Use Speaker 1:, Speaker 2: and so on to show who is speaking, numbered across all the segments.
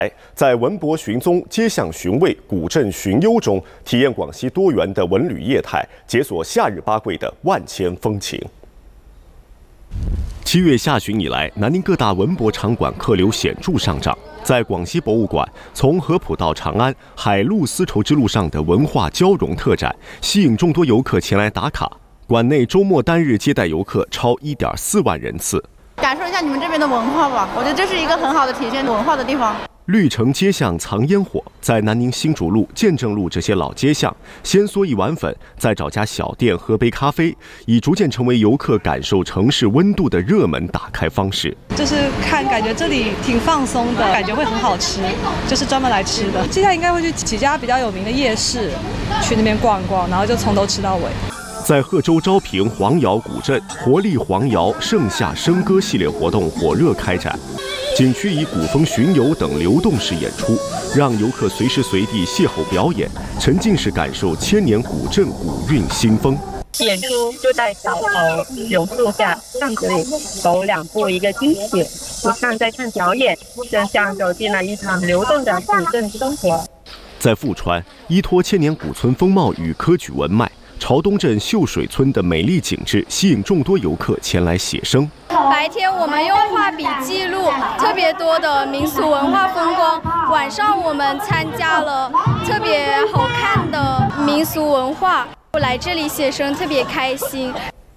Speaker 1: 在文博寻踪、街巷寻味、古镇寻幽中，体验广西多元的文旅业态，解锁夏日八桂的万千风情。7月下旬以来，南宁各大文博场馆客流显著上涨。在广西博物馆，从合浦到长安，海陆丝绸之路上的文化交融特展，吸引众多游客前来打卡。馆内周末单日接待游客超1.4万人次。
Speaker 2: 感受一下你们这边的文化吧，我觉得这是一个很好的体现文化的地方。
Speaker 1: 绿城街巷藏烟火，在南宁新竹路、建正路这些老街巷，先嗦一碗粉，再找家小店喝杯咖啡，已逐渐成为游客感受城市温度的热门打开方式。
Speaker 3: 就是感觉这里挺放松的，感觉会很好吃，就是专门来吃的。接下来应该会去几家比较有名的夜市，去那边逛逛，然后就从头吃到尾。
Speaker 1: 在贺州昭平黄窑古镇，活力黄窑盛夏笙歌系列活动火热开展。景区以古风巡游等流动式演出，让游客随时随地邂逅表演，沉浸式感受千年古镇古韵新风。
Speaker 4: 演出就在小楼榕树下，巷子里走2步一个惊喜，不像在看表演，更像走进了一场流动的古镇生活。
Speaker 1: 在富川，依托千年古村风貌与科举文脉，朝东镇秀水村的美丽景致吸引众多游客前来写生。
Speaker 5: 白天我们用画笔记录特别多的民俗文化风光，晚上我们参加了特别好看的民俗文化，来这里写生特别开心。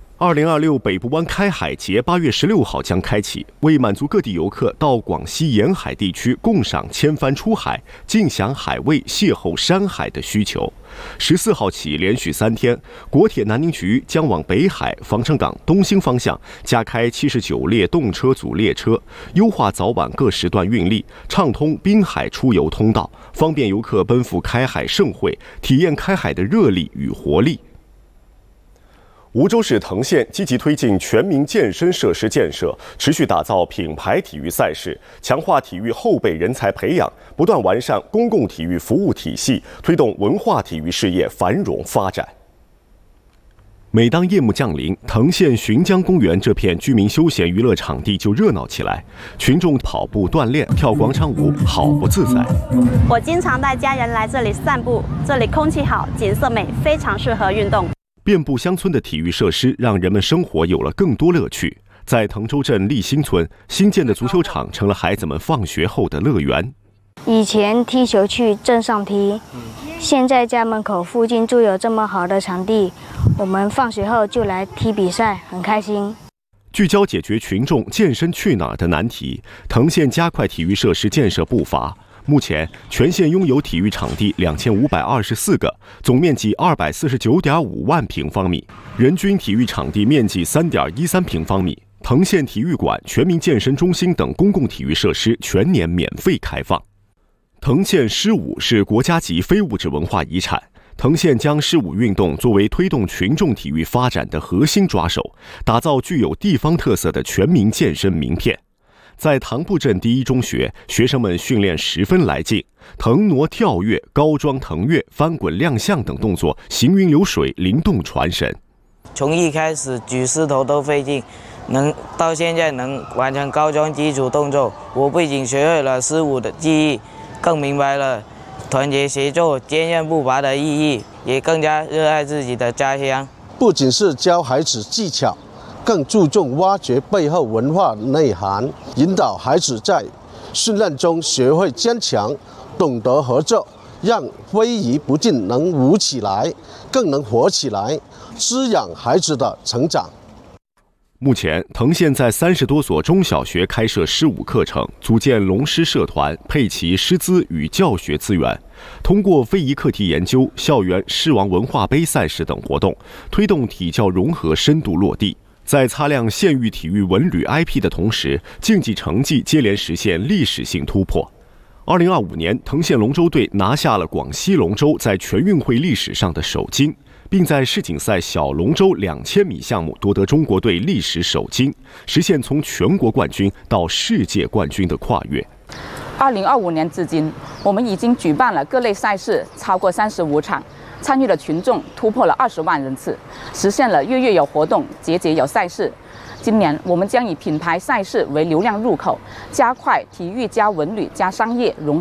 Speaker 1: 2026北部湾开海节8月16号将开启，为满足各地游客到广西沿海地区共赏千帆出海、尽享海味、邂逅山海的需求。14号起连续3天，国铁南宁局将往北海、防城港、东兴方向加开79列动车组列车，优化早晚各时段运力，畅通滨海出游通道，方便游客奔赴开海盛会，体验开海的热力与活力。梧州市藤县积极推进全民健身设施建设，持续打造品牌体育赛事，强化体育后备人才培养，不断完善公共体育服务体系，推动文化体育事业繁荣发展。每当夜幕降临，藤县浔江公园这片居民休闲娱乐场地就热闹起来，群众跑步锻炼、跳广场舞，好不自在。
Speaker 6: 我经常带家人来这里散步，这里空气好，景色美，非常适合运动。
Speaker 1: 遍布乡村的体育设施让人们生活有了更多乐趣。在滕州镇立新村，新建的足球场成了孩子们放学后的乐园。
Speaker 7: 以前踢球去镇上踢，现在家门口附近就有这么好的场地，我们放学后就来踢比赛，很开心。
Speaker 1: 聚焦解决群众健身去哪儿的难题，藤县加快体育设施建设步伐。目前，全县拥有体育场地2524个，总面积249.5万平方米，人均体育场地面积3.13平方米。藤县体育馆、全民健身中心等公共体育设施全年免费开放。藤县诗舞是国家级非物质文化遗产，藤县将诗舞运动作为推动群众体育发展的核心抓手，打造具有地方特色的全民健身名片。在塘埠镇第一中学，学生们训练十分来劲，腾挪跳跃、高桩腾跃、翻滚亮相等动作行云流水，灵动传神。
Speaker 8: 从一开始举石头都费劲，到现在能完成高桩基础动作，我不仅学会了诗舞的技艺，更明白了团结协作、坚韧不拔的意义，也更加热爱自己的家乡。
Speaker 9: 不仅是教孩子技巧，更注重挖掘背后文化内涵，引导孩子在训练中学会坚强，懂得合作，让非遗不仅能舞起来，更能活起来，滋养孩子的成长。
Speaker 1: 目前，藤县在30多所中小学开设诗舞课程，组建龙诗社团，配齐师资与教学资源，通过非遗课题研究、校园诗王文化杯赛事等活动，推动体教融合深度落地。在擦亮县域体育文旅 IP 的同时，竞技成绩接连实现历史性突破。2025年，藤县龙舟队拿下了广西龙舟在全运会历史上的首金，并在世锦赛小龙舟2000米项目夺得中国队历史首金，实现从全国冠军到世界冠军的跨越。
Speaker 10: 2025年至今，我们已经举办了各类赛事超过35场。参与的群众突破了20万人次，实现了月月有活动，节节有赛事。今年我们将以品牌赛事为流量入口，加快体育加文旅加商业融